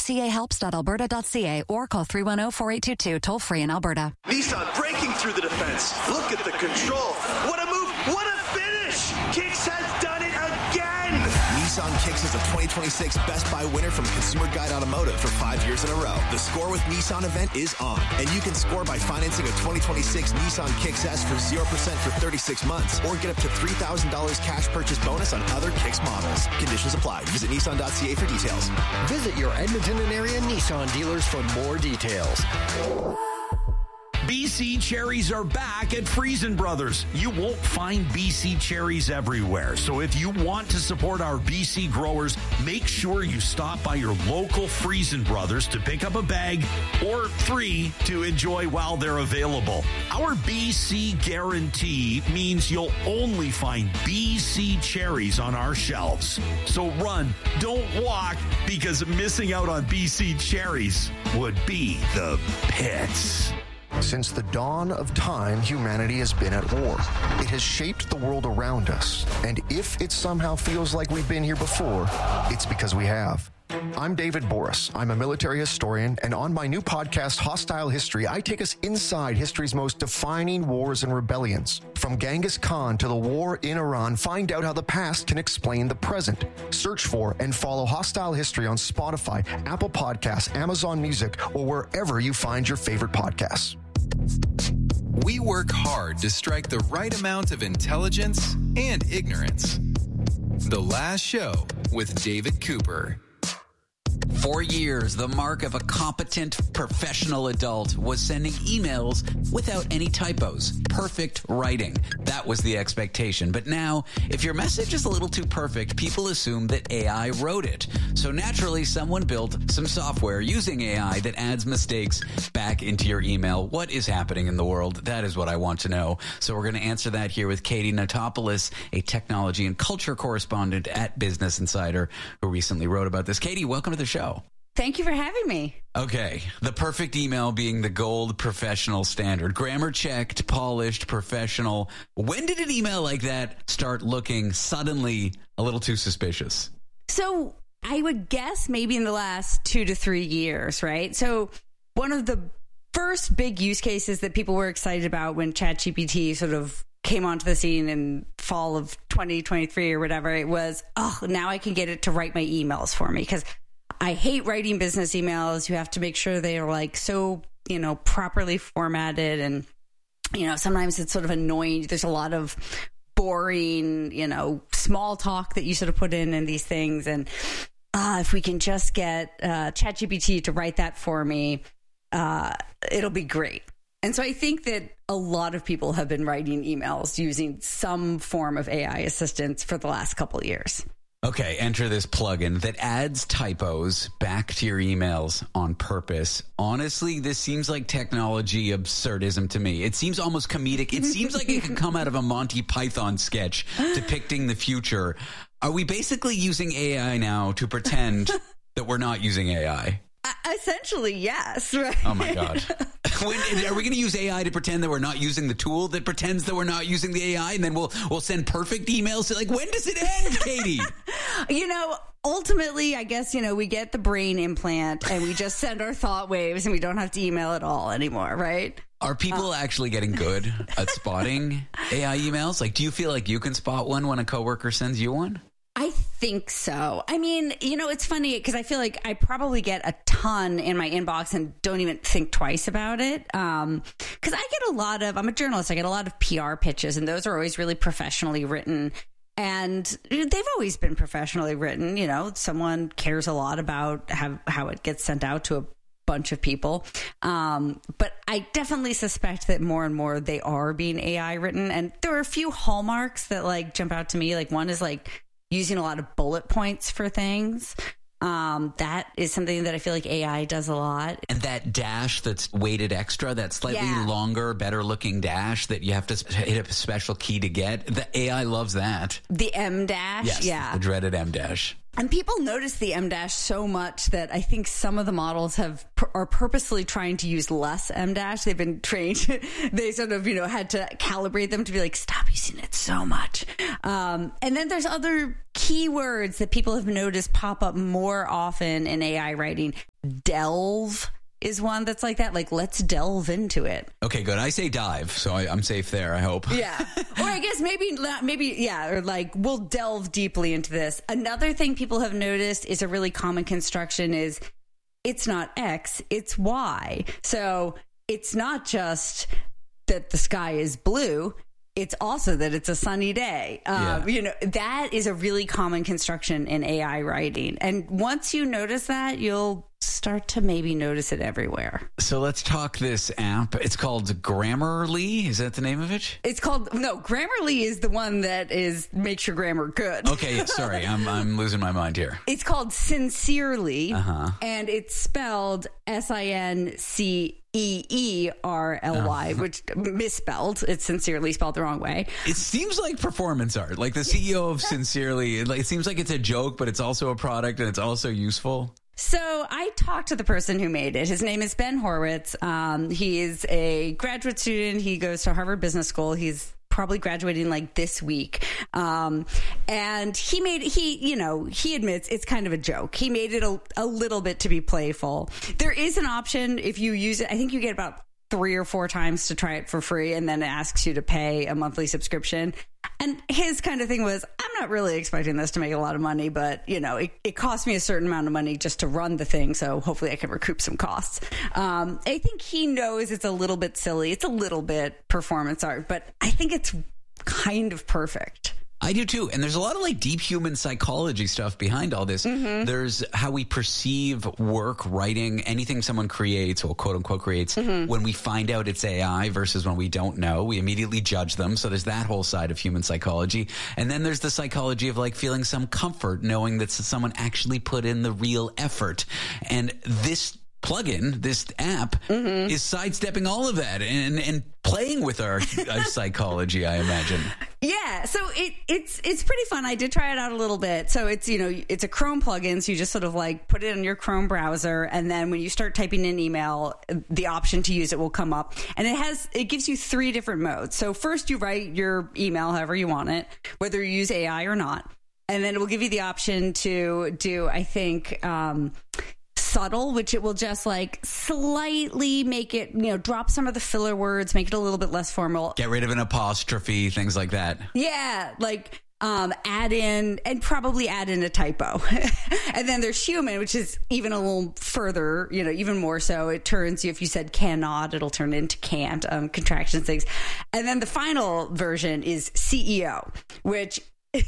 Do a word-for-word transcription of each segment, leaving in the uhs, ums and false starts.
c a helps dot alberta dot c a or call three one zero, four eight two two, toll free in Alberta. Nissan breaking through the defense. Look at the control. What a move. What a finish. Kicks has done it again. Nissan Kicks is a twenty twenty-six Best Buy winner from Consumer Guide Automotive for five years in a row. The Score with Nissan event is on, and you can score by financing a twenty twenty-six Nissan Kicks S for zero percent for thirty-six months, or get up to three thousand dollars cash purchase bonus on other Kicks models. Conditions apply. Visit Nissan dot c a for details. Visit your Edmonton and area Nissan dealers for more details. B C cherries are back at Friesen Brothers. You won't find B C cherries everywhere. So if you want to support our B C growers, make sure you stop by your local Friesen Brothers to pick up a bag or three to enjoy while they're available. Our B C guarantee means you'll only find B C cherries on our shelves. So run, don't walk, because missing out on B C cherries would be the pits. Since the dawn of time, humanity has been at war. It has shaped the world around us. And if it somehow feels like we've been here before, it's because we have. I'm David Boris. I'm a military historian, and on my new podcast, Hostile History, I take us inside history's most defining wars and rebellions. From Genghis Khan to the war in Iran, find out how the past can explain the present. Search for and follow Hostile History on Spotify, Apple Podcasts, Amazon Music, or wherever you find your favorite podcasts. We work hard to strike the right amount of intelligence and ignorance. The Last Show with David Cooper. For years, the mark of a competent professional adult was sending emails without any typos. Perfect writing. That was the expectation. But now, if your message is a little too perfect, people assume that A I wrote it. So naturally, someone built some software using A I that adds mistakes back into your email. What is happening in the world? That is what I want to know. So we're going to answer that here with Katie Notopoulos, a technology and culture correspondent at Business Insider, who recently wrote about this. Katie, welcome to the show. Thank you for having me. Okay, the perfect email being the gold professional standard. Grammar checked, polished, professional. When did an email like that start looking suddenly a little too suspicious? So I would guess maybe in the last two to three years, right? So one of the first big use cases that people were excited about when ChatGPT sort of came onto the scene in fall of twenty twenty-three or whatever, it was, oh, now I can get it to write my emails for me, because I hate writing business emails. You have to make sure they are like so, you know, properly formatted. And, you know, sometimes it's sort of annoying. There's a lot of boring, you know, small talk that you sort of put in in these things. And uh, if we can just get uh, ChatGPT to write that for me, uh, it'll be great. And so I think that a lot of people have been writing emails using some form of A I assistance for the last couple of years. Okay, enter this plugin that adds typos back to your emails on purpose. Honestly, this seems like technology absurdism to me. It seems almost comedic. It seems like it could come out of a Monty Python sketch depicting the future. Are we basically using A I now to pretend that we're not using A I? Uh, essentially, yes. Right? Oh, my God. When, are we going to use A I to pretend that we're not using the tool that pretends that we're not using the A I, and then we'll we'll send perfect emails to, like, when does it end, Katie? You know, ultimately, I guess, you know, we get the brain implant and we just send our thought waves and we don't have to email at all anymore, right? Are people uh, actually getting good at spotting A I emails? Like, do you feel like you can spot one when a coworker sends you one? I think so. I mean, you know, it's funny because I feel like I probably get a ton in my inbox and don't even think twice about it. Um, because I get a lot of, I'm a journalist, I get a lot of P R pitches, and those are always really professionally written. And they've always been professionally written. You know, someone cares a lot about how, how it gets sent out to a bunch of people. Um, but I definitely suspect that more and more they are being A I written. And there are a few hallmarks that like jump out to me. Like one is like using a lot of bullet points for things. Um, that is something that I feel like A I does a lot. And that dash that's weighted extra, that slightly yeah. longer, better looking dash that you have to hit a special key to get. The A I loves that. The M dash? Yes, yeah. the dreaded M dash. And people notice the M dash so much that I think some of the models have are purposely trying to use less M dash. They've been trained. They sort of, you know, had to calibrate them to be like, stop using it so much. Um, and then there's other keywords that people have noticed pop up more often in A I writing. Delve is one that's like that. Like, let's delve into it. Okay, good. I say dive, so I, I'm safe there, I hope. Yeah. Or I guess maybe, maybe, yeah, or like, we'll delve deeply into this. Another thing people have noticed is a really common construction is it's not X, it's Y. So it's not just that the sky is blue. It's also that it's a sunny day. Um, Yeah. You know, that is a really common construction in A I writing. And once you notice that, you'll start to maybe notice it everywhere. So let's talk this app. It's called Grammarly. Is that the name of it? It's called, no, Grammarly is the one that is makes your grammar good. Okay, sorry. I'm I'm losing my mind here. It's called Sincerely, Uh-huh. and it's spelled S I N C E E R L Y, Oh. which misspelled. It's sincerely spelled the wrong way. It seems like performance art. Like the C E O of Sincerely, it, like, it seems like it's a joke, but it's also a product and it's also useful. So I talked to the person who made it. His name is Ben Horowitz. Um, he is a graduate student. He goes to Harvard Business School. He's probably graduating like this week. Um, and he made, he, you know, he admits it's kind of a joke. He made it a, a little bit to be playful. There is an option if you use it. I think you get about three or four times to try it for free, and then it asks you to pay a monthly subscription. And his kind of thing was, I'm not really expecting this to make a lot of money, but, you know, it, it cost me a certain amount of money just to run the thing, so hopefully I can recoup some costs. Um, I think he knows it's a little bit silly. It's a little bit performance art, but I think it's kind of perfect. I do too. And there's a lot of like deep human psychology stuff behind all this. Mm-hmm. There's how we perceive work, writing, anything someone creates or quote unquote creates. Mm-hmm. When we find out it's A I versus when we don't know, we immediately judge them. So there's that whole side of human psychology. And then there's the psychology of like feeling some comfort knowing that someone actually put in the real effort. And this plugin, this app, mm-hmm. is sidestepping all of that and, and playing with our, our psychology, I imagine. Yeah, so it it's it's pretty fun. I did try it out a little bit. So it's, you know, it's a Chrome plugin, so you just sort of like put it in your Chrome browser, and then when you start typing in email, the option to use it will come up. And it has it gives you three different modes. So first you write your email however you want it, whether you use A I or not. And then it will give you the option to do, I think, um subtle, which it will just like slightly make it, you know, drop some of the filler words, make it a little bit less formal. Get rid of an apostrophe, things like that. Yeah, like um, add in and probably add in a typo. And then there's human, which is even a little further, you know, even more so. It turns you, if you said cannot, it'll turn into can't, um, contractions, things. And then the final version is C E O, which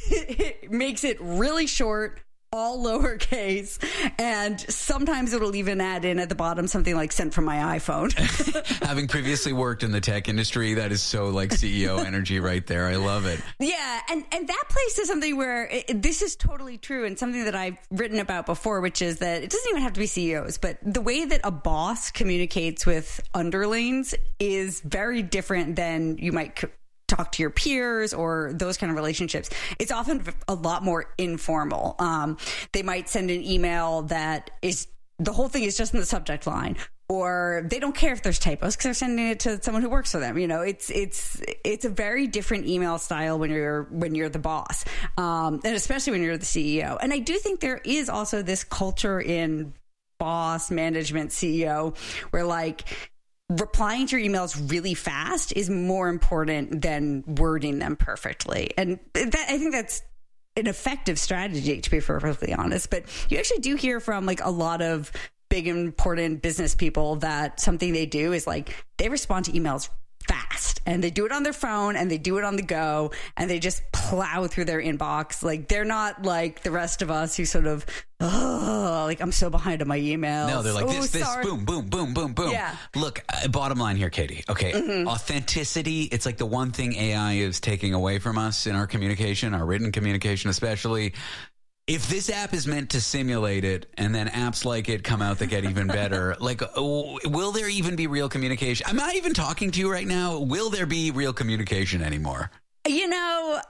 makes it really short, all lowercase, and sometimes it'll even add in at the bottom something like sent from my iPhone. Having previously worked in the tech industry, that is so like C E O energy right there. I love it. Yeah, and, and that plays to something where it, this is totally true, and something that I've written about before, which is that it doesn't even have to be C E Os, but the way that a boss communicates with underlings is very different than you might co- talk to your peers or those kind of relationships. It's often a lot more informal. Um, they might send an email that is, the whole thing is just in the subject line, or they don't care if there's typos because they're sending it to someone who works for them. You know, it's it's it's a very different email style when you're when you're the boss, um, and especially when you're the C E O. And I do think there is also this culture in boss management, C E O, where like replying to your emails really fast is more important than wording them perfectly. And that, I think that's an effective strategy, to be perfectly honest. But you actually do hear from like a lot of big, important business people that something they do is like they respond to emails fast, and they do it on their phone, and they do it on the go, and they just plow through their inbox. Like they're not like the rest of us who sort of, oh, like I'm so behind on my emails. No, they're like oh, this, this, sorry. boom, boom, boom, boom, boom. Yeah. Look, uh, bottom line here, Katie. Okay, mm-hmm. Authenticity. It's like the one thing A I is taking away from us in our communication, our written communication, especially. If this app is meant to simulate it, and then apps like it come out that get even better, like, oh, will there even be real communication? I'm not even talking to you right now. Will there be real communication anymore? You know,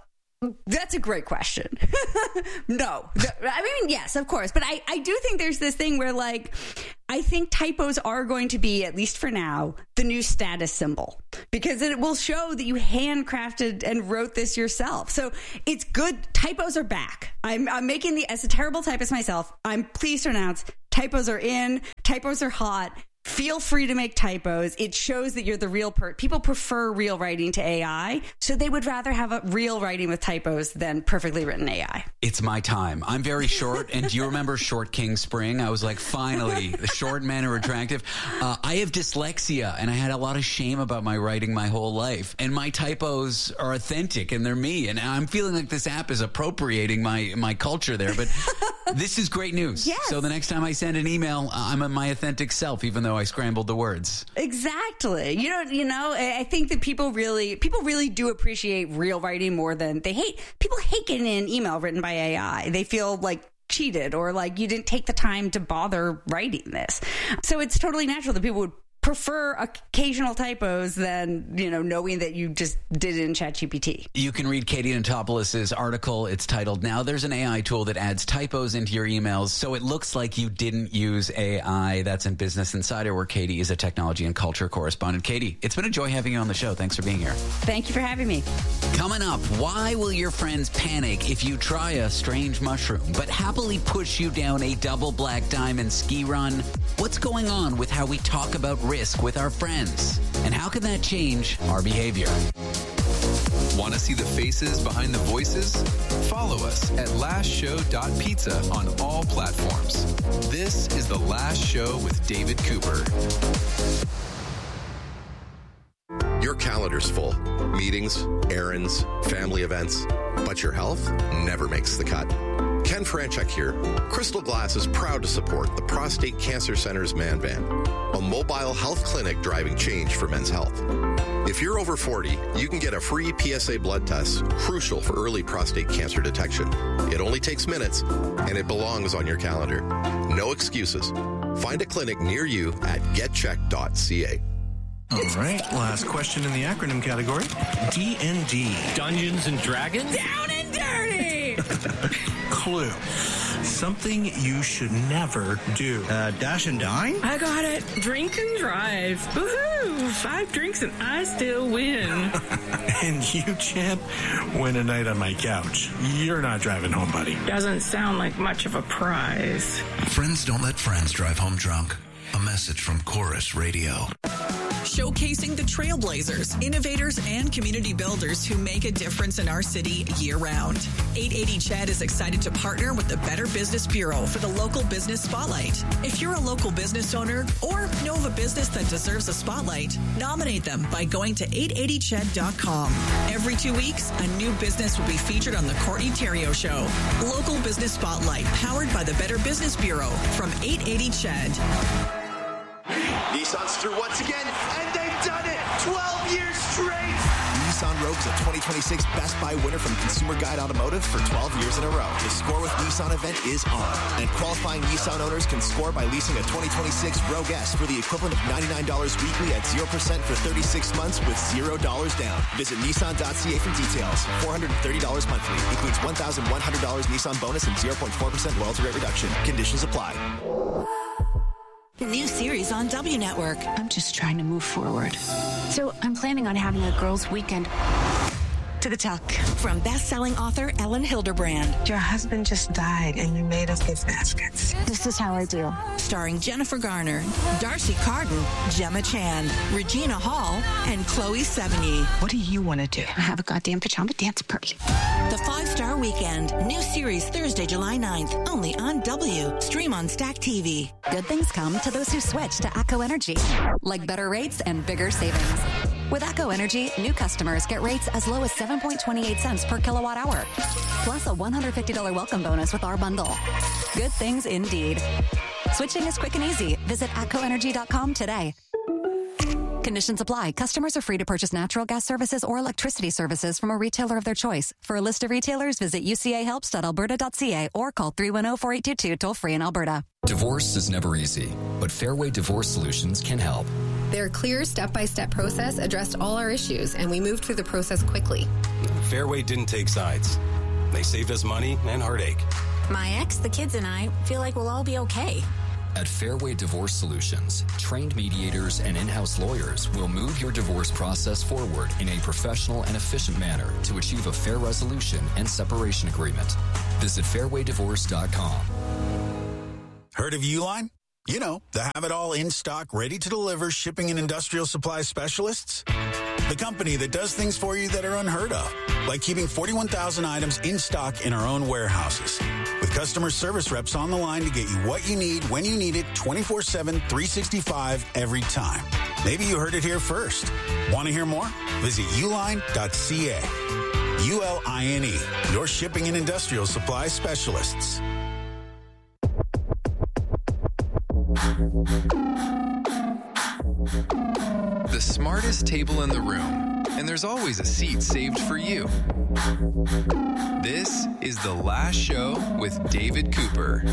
That's a great question. No. I mean, yes, of course. But I, I do think there's this thing where, like, I think typos are going to be, at least for now, the new status symbol. Because it will show that you handcrafted and wrote this yourself. So it's good. Typos are back. I'm, I'm making the, as a terrible typist myself, I'm pleased to announce typos are in. Typos are hot. Feel free to make typos. It shows that you're the real person. People prefer real writing to A I, so they would rather have a real writing with typos than perfectly written A I. It's my time. I'm very short, and do you remember Short King Spring? I was like, finally, the short men are attractive. Uh, I have dyslexia, and I had a lot of shame about my writing my whole life, and my typos are authentic, and they're me, and I'm feeling like this app is appropriating my, my culture there, but this is great news. Yes. So the next time I send an email, I'm my authentic self, even though I scrambled the words. Exactly. You know, you know, I think that people really, people really do appreciate real writing more than they hate. People hate getting an email written by A I. They feel like cheated or like you didn't take the time to bother writing this. So it's totally natural that people would prefer occasional typos than, you know, knowing that you just did it in ChatGPT. You can read Katie Notopoulos' article. It's titled, Now There's an A I Tool That Adds Typos into Your Emails, So It Looks Like You Didn't Use A I. That's in Business Insider, where Katie is a technology and culture correspondent. Katie, it's been a joy having you on the show. Thanks for being here. Thank you for having me. Coming up, why will your friends panic if you try a strange mushroom, but happily push you down a double black diamond ski run? What's going on with how we talk about risk with our friends? And how can that change our behavior? Want to see the faces behind the voices? Follow us at last show dot pizza on all platforms. This is The Last Show with David Cooper. Your calendar's full. Meetings, errands, family events. But your health never makes the cut. Ken Franchuk here. Crystal Glass is proud to support the Prostate Cancer Center's Man Van, a mobile health clinic driving change for men's health. If you're over forty, you can get a free P S A blood test, crucial for early prostate cancer detection. It only takes minutes, and it belongs on your calendar. No excuses. Find a clinic near you at get check dot c a. All right, last question in the acronym category. D and D. Dungeons and Dragons? Down and dirty! Clue. Something you should never do. Uh, dash and dine? I got it. Drink and drive. Woohoo! Five drinks and I still win. And you, champ, win a night on my couch. You're not driving home, buddy. Doesn't sound like much of a prize. Friends don't let friends drive home drunk. A message from Chorus Radio. Showcasing the trailblazers, innovators, and community builders who make a difference in our city year-round. eight eighty C H E D is excited to partner with the Better Business Bureau for the Local Business Spotlight. If you're a local business owner or know of a business that deserves a spotlight, nominate them by going to eight eighty C H E D dot com. Every two weeks, a new business will be featured on the Courtney Theriault Show. Local Business Spotlight, powered by the Better Business Bureau from eight eighty C H E D. Nissan's through once again, and they've done it twelve years straight. Nissan Rogue is a twenty twenty-six Best Buy winner from Consumer Guide Automotive for twelve years in a row. The Score with Nissan event is on, and qualifying Nissan owners can score by leasing a twenty twenty-six Rogue S for the equivalent of ninety-nine dollars weekly at zero percent for thirty-six months with zero dollars down. Visit Nissan dot c a for details. four hundred thirty dollars monthly. Includes one thousand one hundred dollars Nissan bonus and zero point four percent loyalty rate reduction. Conditions apply. New series on W Network. I'm just trying to move forward. So I'm planning on having a girls' weekend. To the tuck. From best-selling author Ellen Hilderbrand. Your husband just died and you made us his baskets. This is how I do. Starring Jennifer Garner, Darcy Carden, Gemma Chan, Regina Hall, and Chloe Sevigny. What do you want to do? I have a goddamn pajama dance party. The Five-Star Weekend. New series Thursday, July ninth. Only on W. Stream on Stack T V. Good things come to those who switch to ACO Energy, like better rates and bigger savings. With ACO Energy, new customers get rates as low as seven point two eight cents per kilowatt hour, plus a one hundred fifty dollars welcome bonus with our bundle. Good things indeed. Switching is quick and easy. Visit A C O energy dot com today. Conditions apply. Customers are free to purchase natural gas services or electricity services from a retailer of their choice. For a list of retailers, visit u c a helps dot alberta dot c a or call three one zero, four eight two two toll free in Alberta. Divorce is never easy, but Fairway Divorce Solutions can help. Their clear step-by-step process addressed all our issues, and we moved through the process quickly. Fairway didn't take sides. They saved us money and heartache. My ex, the kids, and I feel like we'll all be okay. At Fairway Divorce Solutions, trained mediators and in-house lawyers will move your divorce process forward in a professional and efficient manner to achieve a fair resolution and separation agreement. Visit fairway divorce dot com. Heard of Uline? You know, the have-it-all in-stock, ready-to-deliver shipping and industrial supply specialists. The company that does things for you that are unheard of, like keeping forty-one thousand items in stock in our own warehouses. With customer service reps on the line to get you what you need, when you need it, twenty-four seven, three sixty-five, every time. Maybe you heard it here first. Want to hear more? Visit uline dot c a. U L I N E, your shipping and industrial supply specialists. The smartest table in the room, and there's always a seat saved for you. This is The Last Show with David Cooper.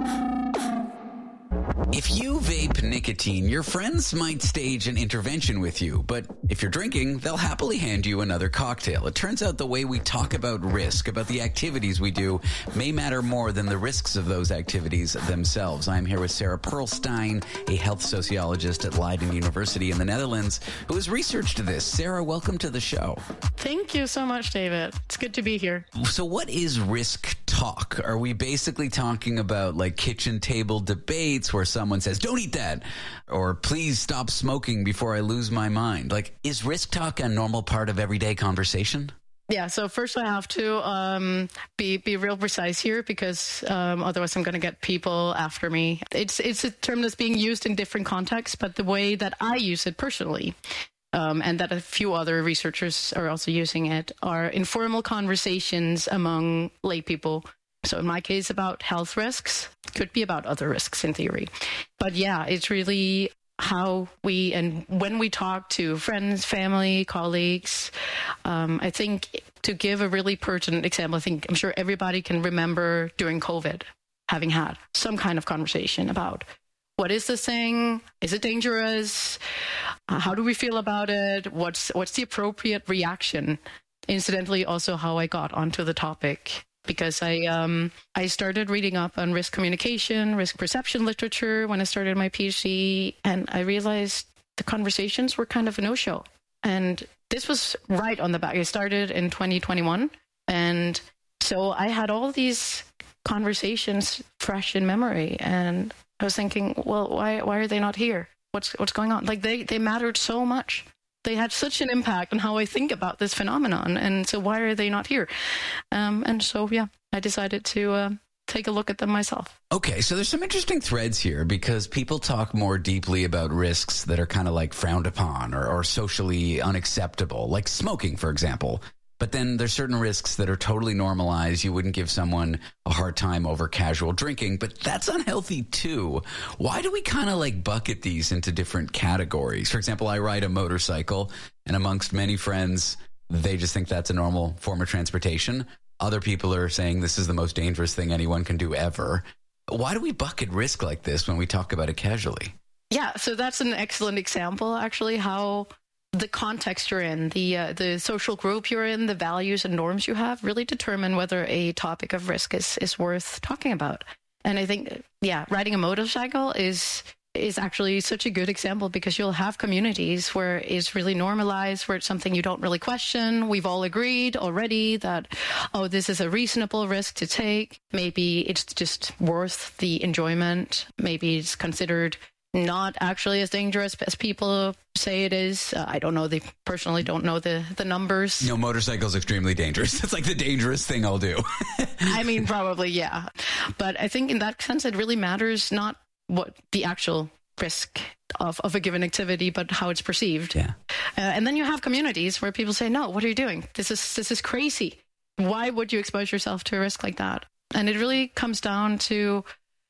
If you vape nicotine, your friends might stage an intervention with you, but if you're drinking, they'll happily hand you another cocktail. It turns out the way we talk about risk, about the activities we do, may matter more than the risks of those activities themselves. I'm here with Sarah Perlstein, a health sociologist at Leiden University in the Netherlands, who has researched this. Sarah, welcome to the show. Thank you so much, David. It's good to be here. So what is risk talk? Are we basically talking about like kitchen table debates where someone says, don't eat that, or please stop smoking before I lose my mind? Like, is risk talk a normal part of everyday conversation? Yeah, so first I have to um, be be real precise here because um, otherwise I'm going to get people after me. It's, it's a term that's being used in different contexts, but the way that I use it personally, Um, and that a few other researchers are also using it, are informal conversations among lay people. So in my case, about health risks, could be about other risks in theory. But yeah, it's really how we, and when we talk to friends, family, colleagues, um, I think to give a really pertinent example, I think I'm sure everybody can remember during COVID having had some kind of conversation about what is this thing? Is it dangerous? Uh, how do we feel about it? What's what's the appropriate reaction? Incidentally, also how I got onto the topic, because I um, I started reading up on risk communication, risk perception literature when I started my PhD, and I realized the conversations were kind of a no-show. And this was right on the back. I started in twenty twenty-one, and so I had all these conversations fresh in memory, and I was thinking, well, why why are they not here? What's what's going on? Like they, they mattered so much. They had such an impact on how I think about this phenomenon. And so why are they not here? Um, and so, yeah, I decided to uh, take a look at them myself. Okay, so there's some interesting threads here because people talk more deeply about risks that are kind of like frowned upon or, or socially unacceptable, like smoking, for example. But then there's certain risks that are totally normalized. You wouldn't give someone a hard time over casual drinking, but that's unhealthy too. Why do we kind of like bucket these into different categories? For example, I ride a motorcycle, and amongst many friends, they just think that's a normal form of transportation. Other people are saying this is the most dangerous thing anyone can do ever. Why do we bucket risk like this when we talk about it casually? Yeah, so that's an excellent example, actually, how the context you're in, the uh, the social group you're in, the values and norms you have really determine whether a topic of risk is, is worth talking about. And I think, yeah, riding a motorcycle is is actually such a good example because you'll have communities where it's really normalized, where it's something you don't really question. We've all agreed already that, oh, this is a reasonable risk to take. Maybe it's just worth the enjoyment. Maybe it's considered not actually as dangerous as people say it is. Uh, I don't know. They personally don't know the, the numbers. No, motorcycle's extremely dangerous. It's like the dangerous thing I'll do. I mean, probably, yeah. But I think in that sense, it really matters not what the actual risk of, of a given activity, but how it's perceived. Yeah. Uh, and then you have communities where people say, no, what are you doing? This is this is crazy. Why would you expose yourself to a risk like that? And it really comes down to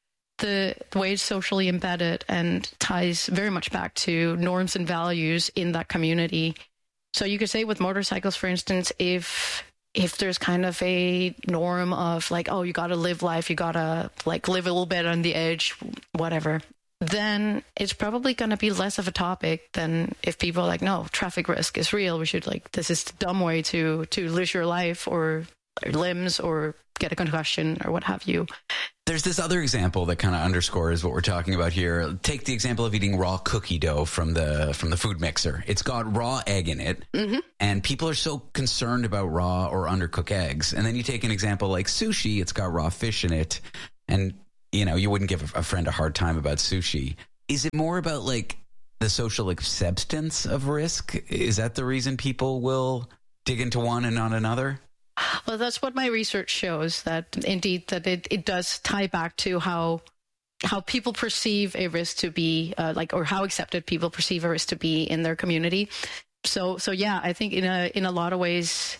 the, the way it's socially embedded and ties very much back to norms and values in that community. So you could say with motorcycles, for instance, if if there's kind of a norm of like, oh, you got to live life, you got to like live a little bit on the edge, whatever, then it's probably going to be less of a topic than if people are like, no, traffic risk is real. We should like, this is the dumb way to, to lose your life or, or limbs or get a concussion or what have you. There's this other example that kind of underscores what we're talking about here. Take the example of eating raw cookie dough from the from the food mixer. It's got raw egg in it, mm-hmm. and people are so concerned about raw or undercooked eggs. And then you take an example like sushi. It's got raw fish in it, and you know you wouldn't give a friend a hard time about sushi. Is it more about like the social acceptance of risk? Is that the reason people will dig into one and not another? Well, that's what my research shows, that indeed that it, it does tie back to how how people perceive a risk to be uh, like, or how accepted people perceive a risk to be in their community. So, so yeah, I think in a in a lot of ways,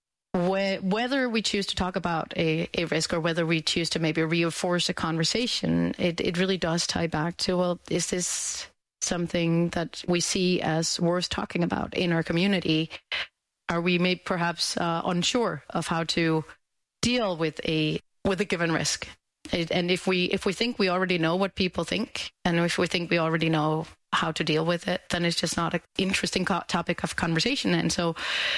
wh- whether we choose to talk about a, a risk or whether we choose to maybe reinforce a conversation, it, it really does tie back to, well, is this something that we see as worth talking about in our community? Are we maybe perhaps uh, unsure of how to deal with a with a given risk? It, and if we if we think we already know what people think, and if we think we already know how to deal with it, then it's just not an interesting co- topic of conversation. And so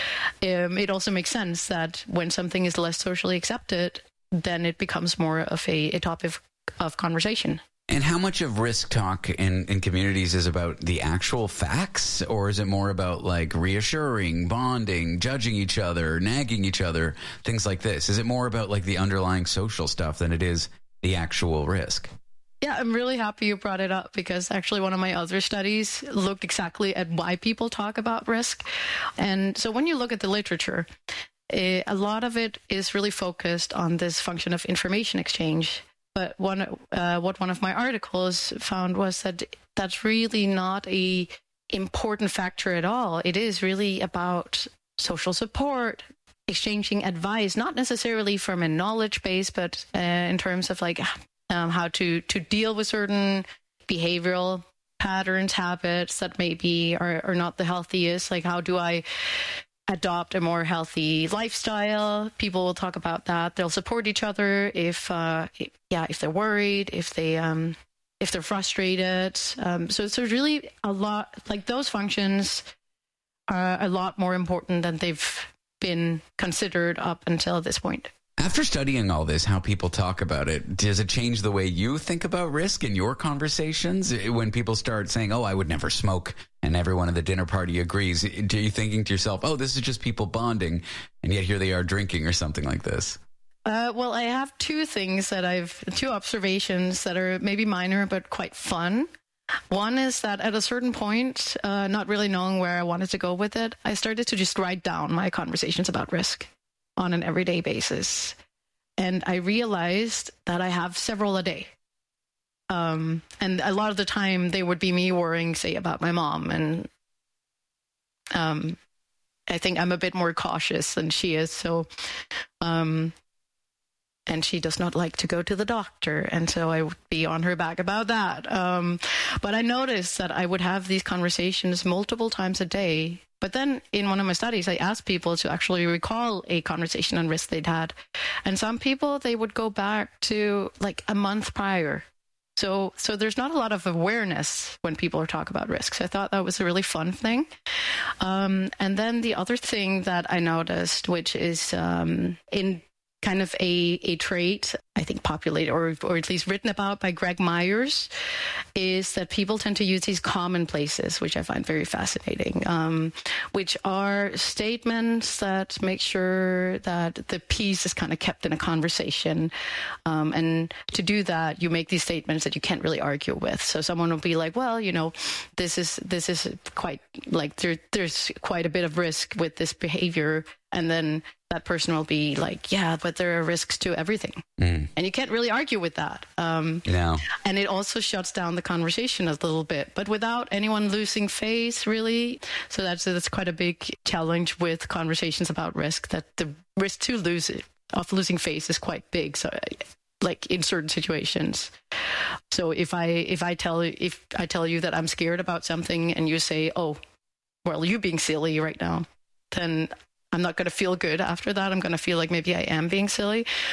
um, it also makes sense that when something is less socially accepted, then it becomes more of a, a topic of conversation. And how much of risk talk in, in communities is about the actual facts, or is it more about like reassuring, bonding, judging each other, nagging each other, things like this? Is it more about like the underlying social stuff than it is the actual risk? Yeah, I'm really happy you brought it up, because actually one of my other studies looked exactly at why people talk about risk. And so when you look at the literature, a lot of it is really focused on this function of information exchange. But one, uh, what one of my articles found was that that's really not a important factor at all. It is really about social support, exchanging advice, not necessarily from a knowledge base, but uh, in terms of like um, how to, to deal with certain behavioral patterns, habits that maybe are, are not the healthiest. Like, how do I adopt a more healthy lifestyle? People will talk about that. They'll support each other if, uh, yeah, if they're worried, if they, um, if they're frustrated. Um, so it's really a lot, like those functions are a lot more important than they've been considered up until this point. After studying all this, how people talk about it, does it change the way you think about risk in your conversations? When people start saying, oh, I would never smoke, and everyone at the dinner party agrees, are you thinking to yourself, oh, this is just people bonding, and yet here they are drinking or something like this? Uh, well, I have two things that I've, two observations that are maybe minor but quite fun. One is that at a certain point, uh, not really knowing where I wanted to go with it, I started to just write down my conversations about risk on an everyday basis. And I realized that I have several a day. Um, and a lot of the time they would be me worrying, say, about my mom. And um, I think I'm a bit more cautious than she is. So, um, and she does not like to go to the doctor. And so I would be on her back about that. Um, but I noticed that I would have these conversations multiple times a day. But then in one of my studies, I asked people to actually recall a conversation on risk they'd had. And some people, they would go back to like a month prior. So so there's not a lot of awareness when people are talking about risks. I thought that was a really fun thing. Um, and then the other thing that I noticed, which is um, in kind of a, a trait, I think populated or or at least written about by Greg Myers, is that people tend to use these commonplaces, which I find very fascinating, um, which are statements that make sure that the peace is kind of kept in a conversation. Um, and to do that, you make these statements that you can't really argue with. So someone will be like, well, you know, this is this is quite like there, there's quite a bit of risk with this behavior. And then that person will be like, yeah, but there are risks to everything. Mm. And you can't really argue with that. Um, no. And it also shuts down the conversation a little bit, but without anyone losing face, really. So that's that's quite a big challenge with conversations about risk, that the risk to lose it, of losing face is quite big. So like in certain situations. So if I if I tell if I tell you that I'm scared about something and you say, oh, well, you're being silly right now, then I'm not going to feel good after that. I'm going to feel like maybe I am being silly.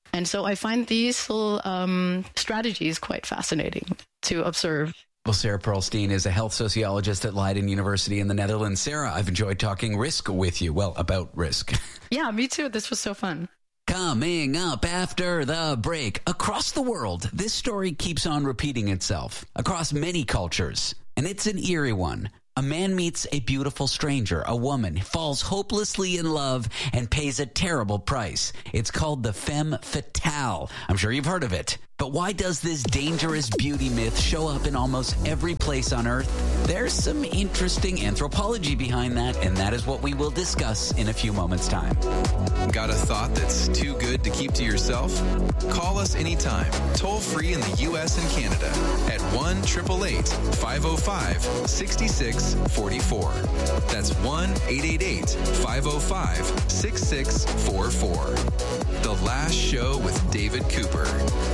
And so I find these little um, strategies quite fascinating to observe. Well, Sarah Pearlstein is a health sociologist at Leiden University in the Netherlands. Sarah, I've enjoyed talking risk with you. Well, about risk. Yeah, me too. This was so fun. Coming up after the break, across the world, this story keeps on repeating itself across many cultures, and it's an eerie one. A man meets a beautiful stranger, a woman, falls hopelessly in love, and pays a terrible price. It's called the femme fatale. I'm sure you've heard of it. But why does this dangerous beauty myth show up in almost every place on Earth? There's some interesting anthropology behind that, and that is what we will discuss in a few moments' time. Got a thought that's too good to keep to yourself? Call us anytime, toll free in the U S and Canada at one eight eight eight, five oh five, six six four four. That's one eight eight eight, five oh five, six six four four. The Last Show with David Cooper.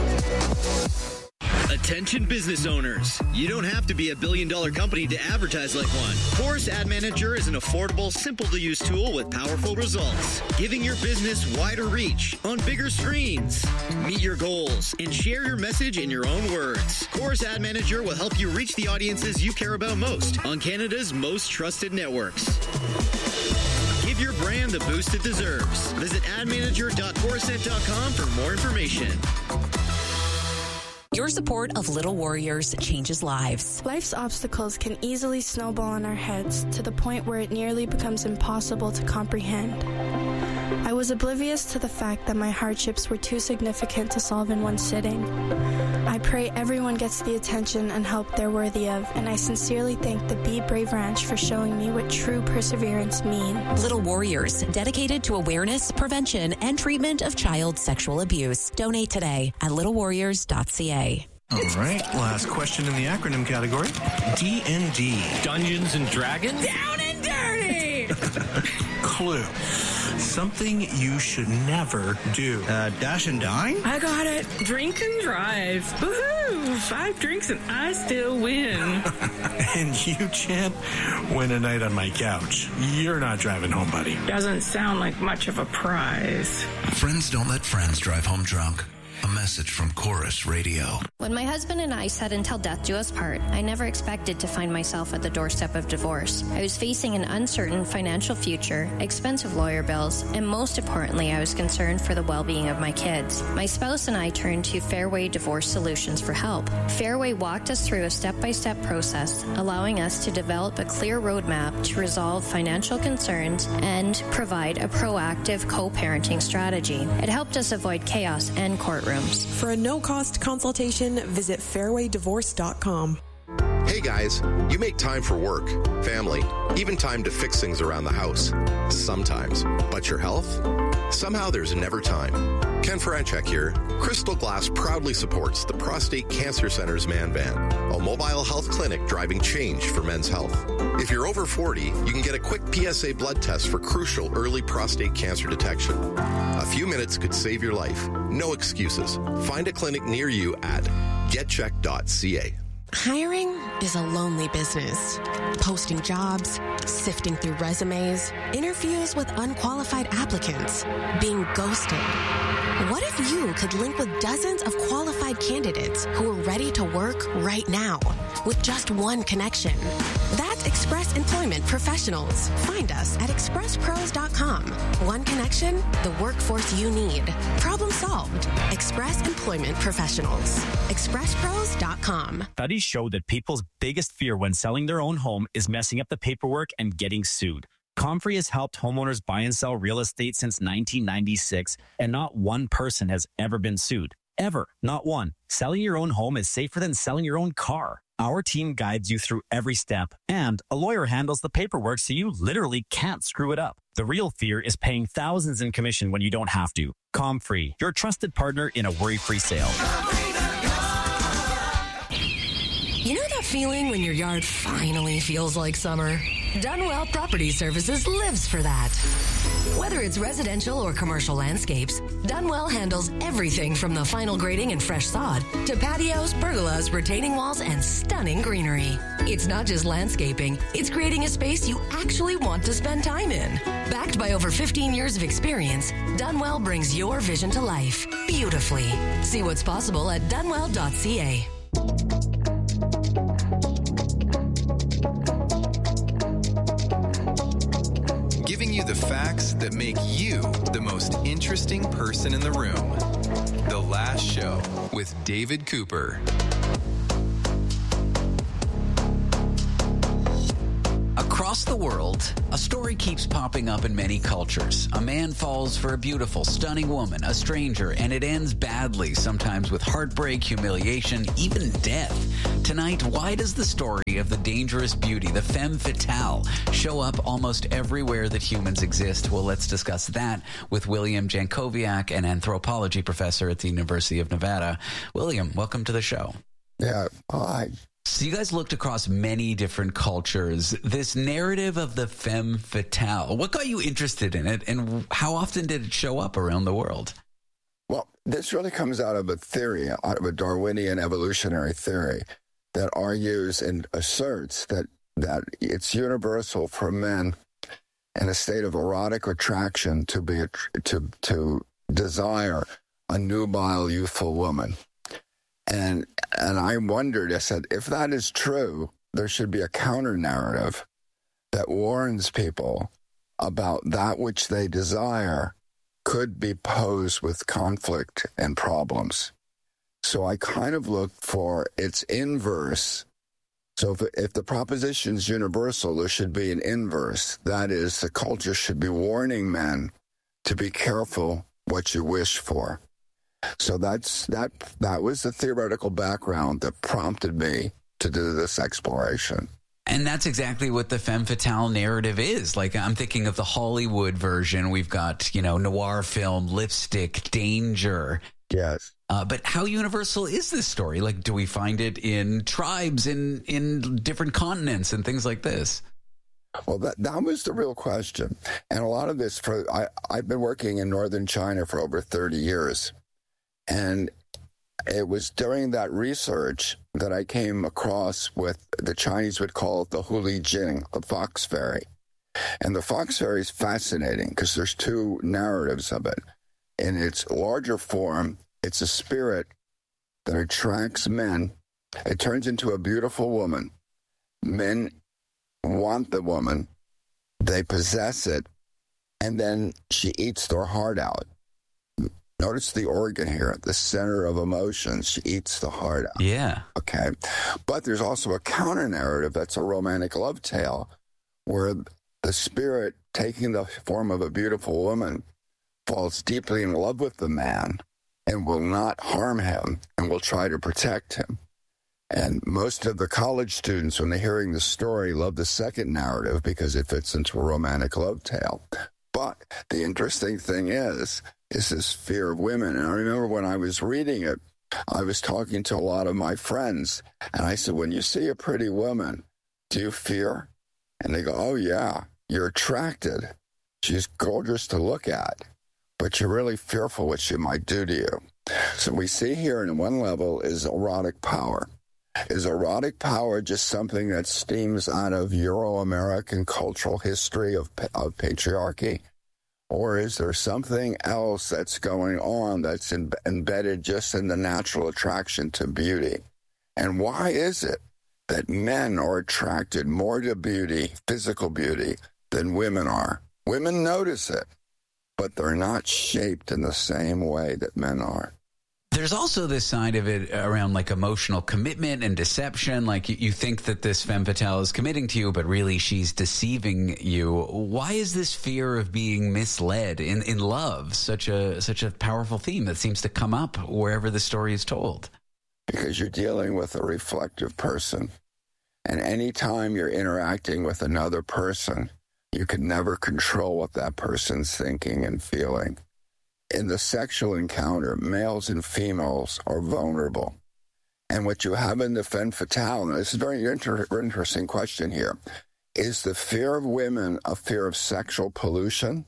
Attention business owners. You don't have to be a billion dollar company to advertise like one. Chorus Ad Manager is an affordable, simple to use tool with powerful results, giving your business wider reach on bigger screens. Meet your goals and share your message in your own words. Chorus Ad Manager will help you reach the audiences you care about most on Canada's most trusted networks. Give your brand the boost it deserves. Visit ad manager dot corusent dot com for more information. Your support of Little Warriors changes lives. Life's obstacles can easily snowball on our heads to the point where it nearly becomes impossible to comprehend. I was oblivious to the fact that my hardships were too significant to solve in one sitting. I pray everyone gets the attention and help they're worthy of, and I sincerely thank the Be Brave Ranch for showing me what true perseverance means. Little Warriors, dedicated to awareness, prevention, and treatment of child sexual abuse. Donate today at little warriors dot c a. All right, last question in the acronym category. D and D. Dungeons and Dragons? Down and dirty! Clue. Something you should never do. Uh, dash and dine? I got it. Drink and drive. Woohoo! Five drinks and I still win. And you, champ, win a night on my couch. You're not driving home, buddy. Doesn't sound like much of a prize. Friends don't let friends drive home drunk. A message from Chorus Radio. When my husband and I said until death do us part, I never expected to find myself at the doorstep of divorce. I was facing an uncertain financial future, expensive lawyer bills, and most importantly, I was concerned for the well-being of my kids. My spouse and I turned to Fairway Divorce Solutions for help. Fairway walked us through a step-by-step process, allowing us to develop a clear roadmap to resolve financial concerns and provide a proactive co-parenting strategy. It helped us avoid chaos and courtrooms. For a no-cost consultation, visit fairway divorce dot com. Hey guys, you make time for work, family, even time to fix things around the house. Sometimes. But your health? Somehow there's never time. Ken Franchek here. Crystal Glass proudly supports the Prostate Cancer Center's Man Van, a mobile health clinic driving change for men's health. If you're over forty, you can get a quick P S A blood test for crucial early prostate cancer detection. A few minutes could save your life. No excuses. Find a clinic near you at get check dot c a. Hiring is a lonely business. Posting jobs, sifting through resumes, interviews with unqualified applicants, being ghosted. What if you could link with dozens of qualified candidates who are ready to work right now with just one connection? That's Express Employment Professionals. Find us at express pros dot com. One connection, the workforce you need. Problem solved. Express Employment Professionals. express pros dot com. Studies show that people's biggest fear when selling their own home is messing up the paperwork and getting sued. Comfrey has helped homeowners buy and sell real estate since nineteen ninety-six, and not one person has ever been sued. Ever. Not one. Selling your own home is safer than selling your own car. Our team guides you through every step, and a lawyer handles the paperwork so you literally can't screw it up. The real fear is paying thousands in commission when you don't have to. Comfrey, your trusted partner in a worry-free sale. You know that feeling when your yard finally feels like summer? Dunwell Property Services lives for that. Whether it's residential or commercial landscapes, Dunwell handles everything from the final grading and fresh sod to patios, pergolas, retaining walls, and stunning greenery. It's not just landscaping, it's creating a space you actually want to spend time in. Backed by over fifteen years of experience, Dunwell brings your vision to life beautifully. See what's possible at dunwell dot c a. Giving you the facts that make you the most interesting person in the room. The Last Show with David Cooper. Across the world, a story keeps popping up in many cultures. A man falls for a beautiful, stunning woman, a stranger, and it ends badly, sometimes with heartbreak, humiliation, even death. Tonight, why does the story of the dangerous beauty, the femme fatale, show up almost everywhere that humans exist? Well, let's discuss that with William Jankowiak, an anthropology professor at the University of Nevada. William, welcome to the show. Yeah, hi. So you guys looked across many different cultures. This narrative of the femme fatale, what got you interested in it, and how often did it show up around the world? Well, this really comes out of a theory, out of a Darwinian evolutionary theory that argues and asserts that, that it's universal for men in a state of erotic attraction to be to to desire a nubile, youthful woman. And and I wondered, I said, if that is true, there should be a counter narrative that warns people about that which they desire could be posed with conflict and problems. So I kind of looked for its inverse. So if, if the proposition is universal, there should be an inverse. That is, the culture should be warning men to be careful what you wish for. So that's that. That was the theoretical background that prompted me to do this exploration. And that's exactly what the femme fatale narrative is. Like, I'm thinking of the Hollywood version. We've got, you know, noir film, Lipstick, Danger. Yes. Uh, but how universal is this story? Like, do we find it in tribes, in, in different continents and things like this? Well, that that was the real question. And a lot of this, for I, I've been working in northern China for over thirty years. And it was during that research that I came across with, the Chinese would call it the Huli Jing, the fox fairy. And the fox fairy is fascinating because there's two narratives of it. In its larger form, it's a spirit that attracts men. It turns into a beautiful woman. Men want the woman. They possess it. And then she eats their heart out. Notice the organ here, the center of emotions. She eats the heart out. Yeah. Okay. But there's also a counter narrative that's a romantic love tale where the spirit, taking the form of a beautiful woman, falls deeply in love with the man and will not harm him and will try to protect him. And most of the college students, when they're hearing the story, love the second narrative because it fits into a romantic love tale. But the interesting thing is, is this fear of women. And I remember when I was reading it, I was talking to a lot of my friends, and I said, when you see a pretty woman, do you fear? And they go, oh, yeah, you're attracted. She's gorgeous to look at, but you're really fearful what she might do to you. So we see here in one level is erotic power. Is erotic power just something that steams out of Euro-American cultural history of, of patriarchy? Or is there something else that's going on that's in, embedded just in the natural attraction to beauty? And why is it that men are attracted more to beauty, physical beauty, than women are? Women notice it, but they're not shaped in the same way that men are. There's also this side of it around like emotional commitment and deception. Like you, you think that this femme fatale is committing to you, but really she's deceiving you. Why is this fear of being misled in, in love such a such a powerful theme that seems to come up wherever the story is told? Because you're dealing with a reflective person. And anytime you're interacting with another person, you can never control what that person's thinking and feeling. In the sexual encounter, males and females are vulnerable. And what you have in the femme fatale, and this is a very inter- interesting question here, is the fear of women a fear of sexual pollution,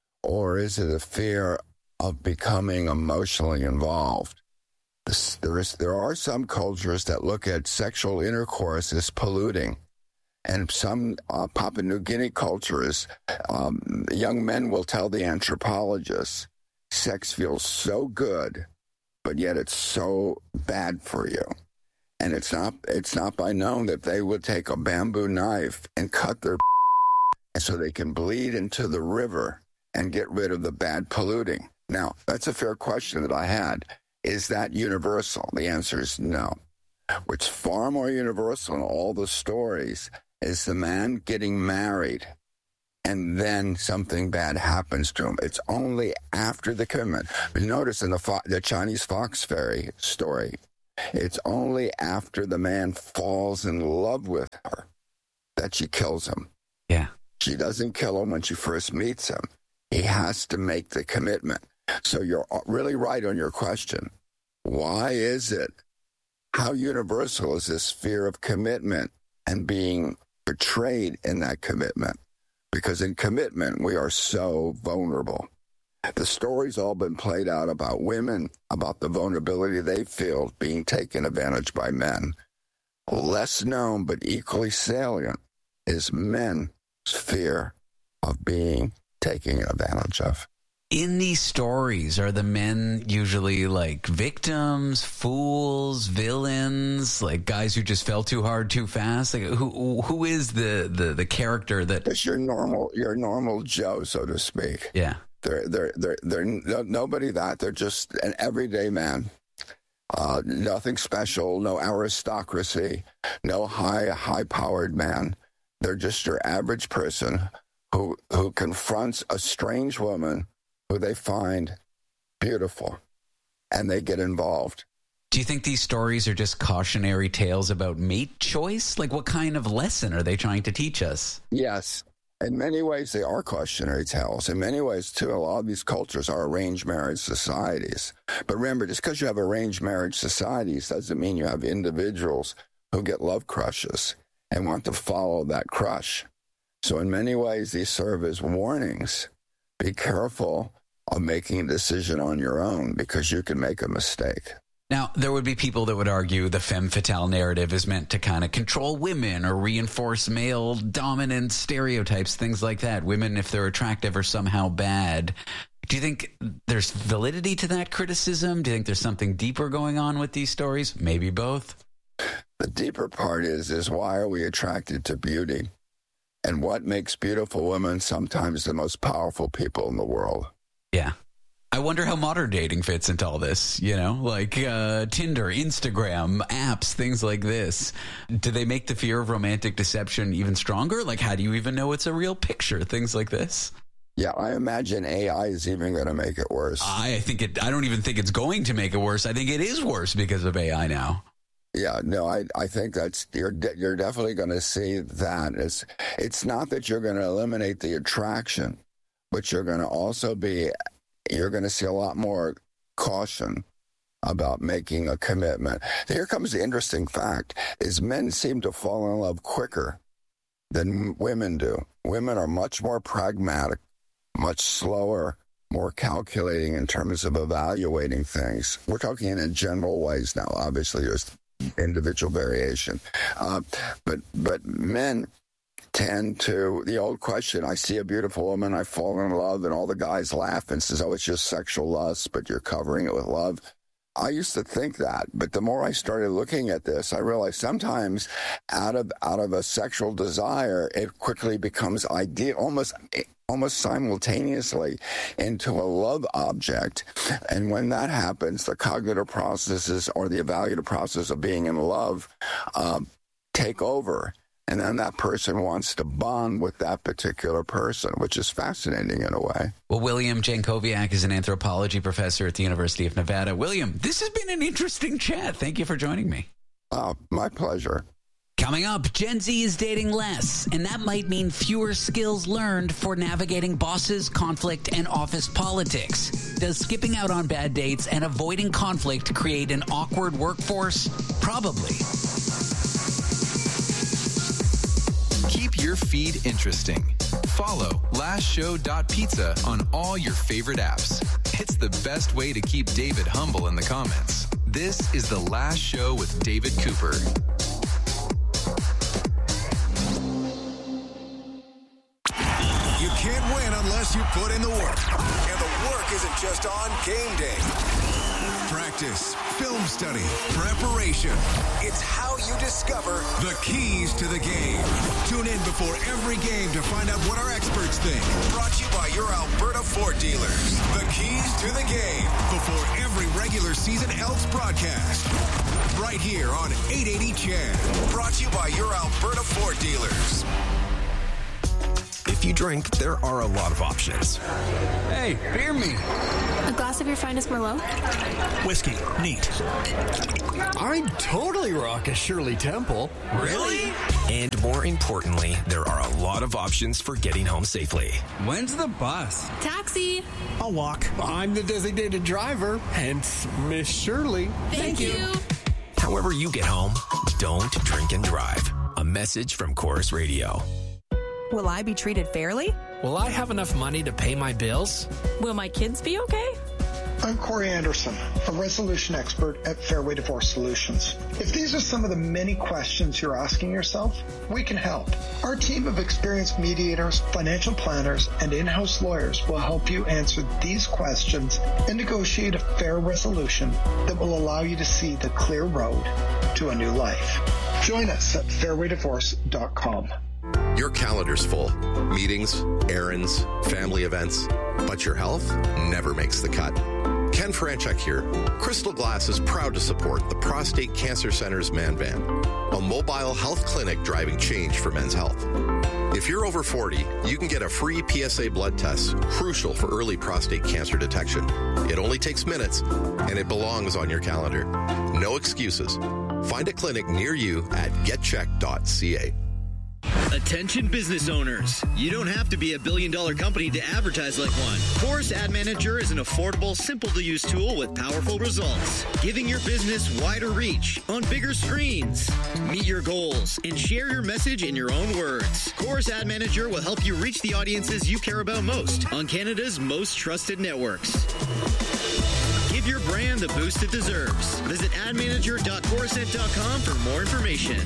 or is it a fear of becoming emotionally involved? This, there, is, there are some cultures that look at sexual intercourse as polluting. And some uh, Papua New Guinea cultures, um, young men will tell the anthropologists, sex feels so good, but yet it's so bad for you. And it's not it's not by known that they would take a bamboo knife and cut their and so they can bleed into the river and get rid of the bad polluting. Now, that's a fair question that I had. Is that universal? The answer is no. What's far more universal in all the stories is the man getting married and then something bad happens to him. It's only after the commitment. But notice in the, fo- the Chinese fox fairy story, it's only after the man falls in love with her that she kills him. Yeah. She doesn't kill him when she first meets him. He has to make the commitment. So you're really right on your question. Why is it? How universal is this fear of commitment and being betrayed in that commitment? Because in commitment, we are so vulnerable. The story's all been played out about women, about the vulnerability they feel being taken advantage by men. Less known, but equally salient, is men's fear of being taken advantage of. In these stories, are the men usually like victims, fools, villains, like guys who just fell too hard too fast? Like who who is the, the, the character that... It's your normal your normal Joe, so to speak. Yeah. They're, they're, they're, they're no, nobody that. They're just an everyday man. Uh, nothing special, no aristocracy, no high, high-powered man. They're just your average person who who confronts a strange woman who they find beautiful, and they get involved. Do you think these stories are just cautionary tales about mate choice? Like, what kind of lesson are they trying to teach us? Yes. In many ways, they are cautionary tales. In many ways, too, a lot of these cultures are arranged marriage societies. But remember, just because you have arranged marriage societies doesn't mean you have individuals who get love crushes and want to follow that crush. So in many ways, these serve as warnings. Be careful of making a decision on your own because you can make a mistake. Now, there would be people that would argue the femme fatale narrative is meant to kind of control women or reinforce male dominant stereotypes, things like that. Women, if they're attractive, are somehow bad. Do you think there's validity to that criticism? Do you think there's something deeper going on with these stories? Maybe both. The deeper part is, is why are we attracted to beauty? And what makes beautiful women sometimes the most powerful people in the world? Yeah. I wonder how modern dating fits into all this, you know, like uh, Tinder, Instagram, apps, things like this. Do they make the fear of romantic deception even stronger? Like, how do you even know it's a real picture? Things like this. Yeah, I imagine A I is even going to make it worse. I think it, I don't even think it's going to make it worse. I think it is worse because of A I now. Yeah, no, I I think that's you're de- you're definitely going to see that. It's it's not that you're going to eliminate the attraction, but you're going to also be you're going to see a lot more caution about making a commitment. Here comes the interesting fact: is men seem to fall in love quicker than women do. Women are much more pragmatic, much slower, more calculating in terms of evaluating things. We're talking in general ways now. Obviously, there's individual variation. Uh, but but men tend to, the old question, I see a beautiful woman, I fall in love, and all the guys laugh and says, oh, it's just sexual lust, but you're covering it with love. I used to think that, but the more I started looking at this, I realized sometimes out of out of a sexual desire, it quickly becomes ideal, almost almost simultaneously into a love object. And when that happens, the cognitive processes or the evaluative process of being in love uh, take over. And then that person wants to bond with that particular person, which is fascinating in a way. Well, William Jankowiak is an anthropology professor at the University of Nevada. William, this has been an interesting chat. Thank you for joining me. Oh, my pleasure. Coming up, Gen Z is dating less, and that might mean fewer skills learned for navigating bosses, conflict, and office politics. Does skipping out on bad dates and avoiding conflict create an awkward workforce? Probably. Keep your feed interesting. Follow last show dot pizza on all your favorite apps. It's the best way to keep David humble in the comments. This is The Last Show with David Cooper. You can't win unless you put in the work. And the work isn't just on game day. Practice, film study, preparation. It's how you discover the keys to the game. Tune in before every game to find out what our experts think. Brought to you by your Alberta Ford dealers. The keys to the game before every regular season Elks broadcast. Right here on eight eighty C H E D. Brought to you by your Alberta Ford dealers. If you drink, there are a lot of options. Hey, beer me. A glass of your finest Merlot? Whiskey. Neat. I'd totally rock a Shirley Temple. Really? And more importantly, there are a lot of options for getting home safely. When's the bus? Taxi. I'll walk. I'm the designated driver, hence Miss Shirley. Thank, Thank you. you. However you get home, don't drink and drive. A message from Chorus Radio. Will I be treated fairly? Will I have enough money to pay my bills? Will my kids be okay? I'm Corey Anderson, a resolution expert at Fairway Divorce Solutions. If these are some of the many questions you're asking yourself, we can help. Our team of experienced mediators, financial planners, and in-house lawyers will help you answer these questions and negotiate a fair resolution that will allow you to see the clear road to a new life. Join us at fairway divorce dot com. Your calendar's full. Meetings, errands, family events, but your health never makes the cut. Ken Franchuk here. Crystal Glass is proud to support the Prostate Cancer Center's Man Van, a mobile health clinic driving change for men's health. If you're over forty, you can get a free P S A blood test, crucial for early prostate cancer detection. It only takes minutes, and it belongs on your calendar. No excuses. Find a clinic near you at get check dot c a. Attention business owners. You don't have to be a billion dollar company to advertise like one. Chorus Ad Manager is an affordable, simple to use tool with powerful results, giving your business wider reach on bigger screens. Meet your goals and share your message in your own words. Chorus Ad Manager will help you reach the audiences you care about most on Canada's most trusted networks. Give your brand the boost it deserves. Visit ad manager dot chorusnet dot com for more information.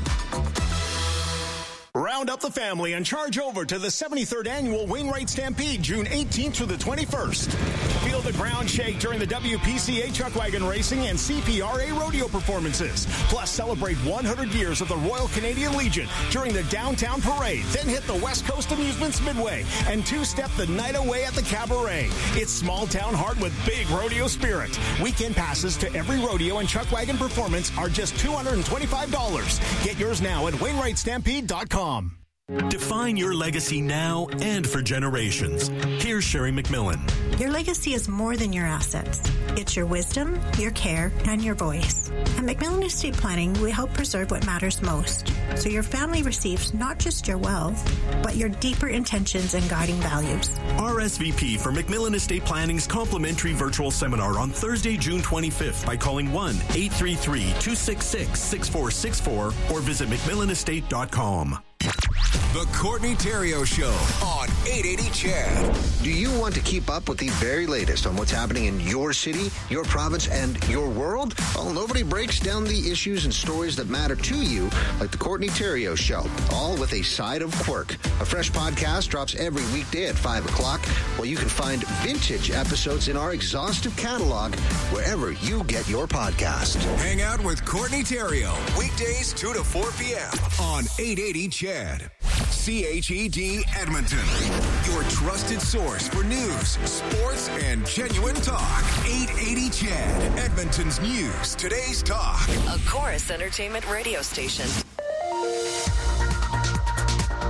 Round up the family and charge over to the seventy-third Annual Wainwright Stampede, June eighteenth through the twenty-first. Feel the ground shake during the W P C A Chuck Wagon Racing and C P R A rodeo performances. Plus, celebrate one hundred years of the Royal Canadian Legion during the Downtown Parade. Then hit the West Coast Amusements Midway and two-step the night away at the Cabaret. It's small town heart with big rodeo spirit. Weekend passes to every rodeo and Chuck Wagon performance are just two hundred twenty-five dollars. Get yours now at wainwright stampede dot com. Define your legacy now and for generations. Here's Sherry McMillan. Your legacy is more than your assets. It's your wisdom, your care, and your voice. At McMillan Estate Planning, we help preserve what matters most, so your family receives not just your wealth, but your deeper intentions and guiding values. R S V P for McMillan Estate Planning's complimentary virtual seminar on Thursday, June twenty-fifth by calling one eight three three, two six six, six four six four or visit mcmillan estate dot com. The Courtney Theriault Show on eight eighty C H E D. Do you want to keep up with the very latest on what's happening in your city, your province, and your world? Well, nobody breaks down the issues and stories that matter to you like The Courtney Theriault Show, all with a side of quirk. A fresh podcast drops every weekday at five o'clock, while you can find vintage episodes in our exhaustive catalog wherever you get your podcast. Hang out with Courtney Theriault, weekdays two to four p.m. on eight eighty C H E D. C H E D Edmonton, your trusted source for news, sports, and genuine talk. eight eighty C H E D, Edmonton's news, today's talk. A Chorus Entertainment radio station. From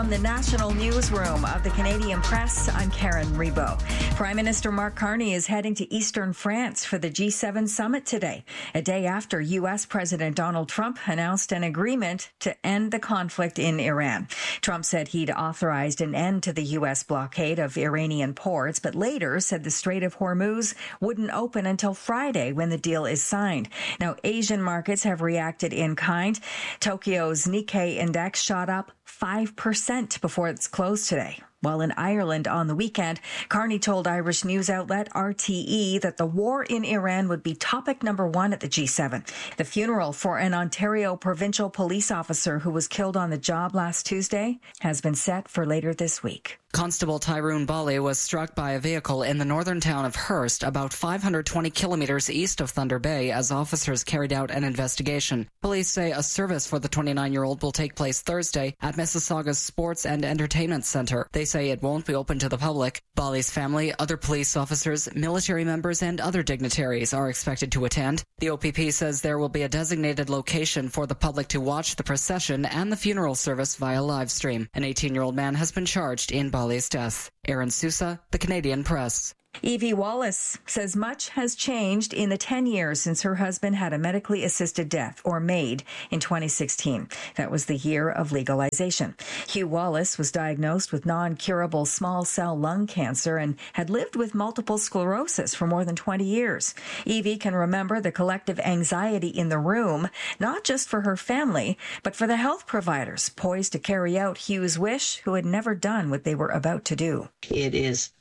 From the national newsroom of the Canadian Press, I'm Karen Rebo. Prime Minister Mark Carney is heading to eastern France for the G seven summit today, a day after U S President Donald Trump announced an agreement to end the conflict in Iran. Trump said he'd authorized an end to the U S blockade of Iranian ports, but later said the Strait of Hormuz wouldn't open until Friday when the deal is signed. Now, Asian markets have reacted in kind. Tokyo's Nikkei index shot up five percent before its close today. While in Ireland on the weekend, Carney told Irish news outlet R T E that the war in Iran would be topic number one at the G seven. The funeral for an Ontario provincial police officer who was killed on the job last Tuesday has been set for later this week. Constable Tyrone Bali was struck by a vehicle in the northern town of Hearst, about five hundred twenty kilometers east of Thunder Bay, as officers carried out an investigation. Police say a service for the twenty-nine-year-old will take place Thursday at Mississauga's Sports and Entertainment Centre. They say it won't be open to the public. Bali's family, other police officers, military members, and other dignitaries are expected to attend. The O P P says there will be a designated location for the public to watch the procession and the funeral service via live stream. An eighteen-year-old man has been charged in Bali's death. Aaron Sousa, The Canadian Press. Evie Wallace says much has changed in the ten years since her husband had a medically assisted death, or MAID, in twenty sixteen. That was the year of legalization. Hugh Wallace was diagnosed with non-curable small cell lung cancer and had lived with multiple sclerosis for more than twenty years. Evie can remember the collective anxiety in the room, not just for her family, but for the health providers poised to carry out Hugh's wish, who had never done what they were about to do. It is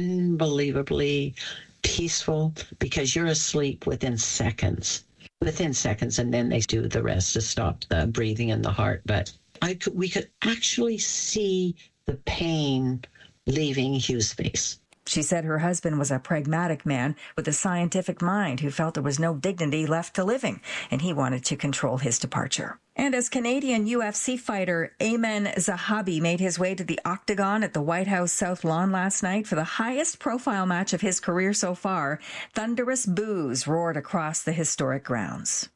unbelievably peaceful because you're asleep within seconds, within seconds, and then they do the rest to stop the breathing and the heart. But I could, we could actually see the pain leaving Hugh's face. She said her husband was a pragmatic man with a scientific mind who felt there was no dignity left to living, and he wanted to control his departure. And as Canadian U F C fighter Ayman Zahabi made his way to the octagon at the White House South Lawn last night for the highest profile match of his career so far, thunderous boos roared across the historic grounds.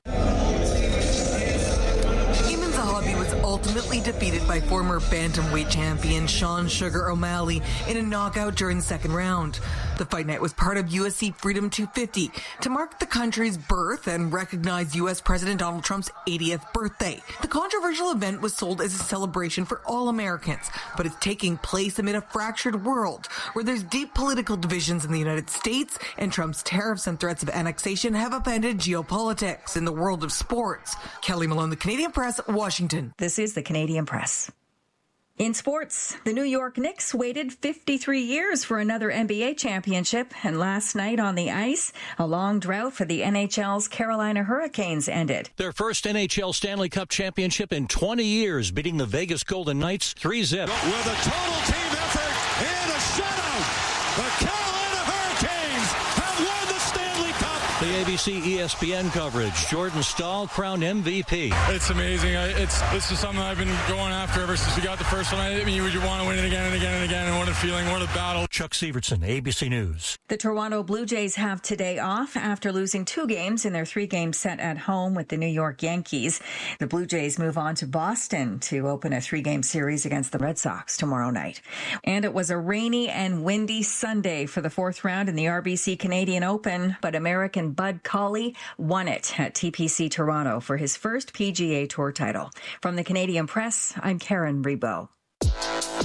Zahabi was ultimately defeated by former bantamweight champion Sean Sugar O'Malley in a knockout during the second round. The fight night was part of U F C Freedom two fifty to mark the country's birth and recognize U S President Donald Trump's eightieth birthday. The controversial event was sold as a celebration for all Americans, but it's taking place amid a fractured world where there's deep political divisions in the United States, and Trump's tariffs and threats of annexation have upended geopolitics in the world of sports. Kelly Malone, The Canadian Press, Washington. This is The Canadian Press. In sports, the New York Knicks waited fifty-three years for another N B A championship, and last night on the ice, a long drought for the N H L's Carolina Hurricanes ended. Their first N H L Stanley Cup championship in twenty years, beating the Vegas Golden Knights three zip. With a total team effort and a shutout, the Carolina Hurricanes have won the Stanley Cup. The A B C E S P N coverage, Jordan Staal crowned M V P. It's amazing. It's this is something I've been going after ever since we got the first one. I mean, you would want to win it again and again and again, and what a feeling, what a battle. Chuck Severson, A B C News. The Toronto Blue Jays have today off after losing two games in their three-game set at home with the New York Yankees. The Blue Jays move on to Boston to open a three-game series against the Red Sox tomorrow night. And it was a rainy and windy Sunday for the fourth round in the R B C Canadian Open, but American Bud Cauley won it at T P C Toronto for his first P G A Tour title. From the Canadian Press, I'm Karen Rebo.